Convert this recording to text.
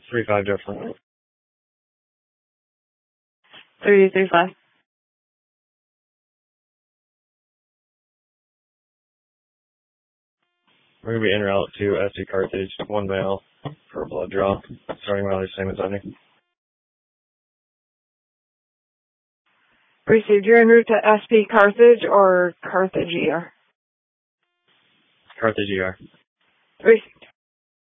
3-5 different. 3035. We're going to be en route to SC Carthage, 1 male for a blood draw. Starting mileage same as ending. Received. You're en route to SP Carthage or Carthage ER? Carthage ER. Received.